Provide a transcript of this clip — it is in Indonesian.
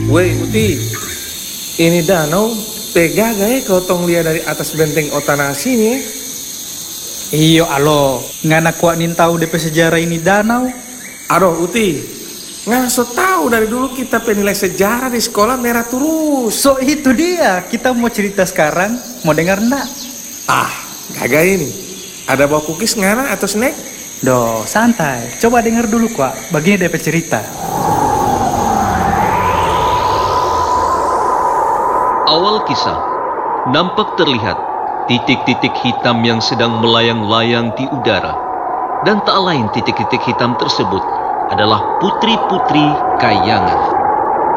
Woi Uti, ini danau tega gak ya kalau tong lihat dari atas benteng Otanasi nih? Iyo alo, ngana kuat nin tahu DP sejarah ini danau. Aduh Uti, nggak so tahu dari dulu kita penilai sejarah di sekolah merah terus. So itu dia, kita mau cerita sekarang, mau dengar ndak? Ah, kagak ini. Ada bawa cookies ngana atau snack? Doh, santai, coba dengar dulu kuat, begini DP cerita. Awal kisah, nampak terlihat titik-titik hitam yang sedang melayang-layang di udara. Dan tak lain titik-titik hitam tersebut adalah putri-putri Kayangan.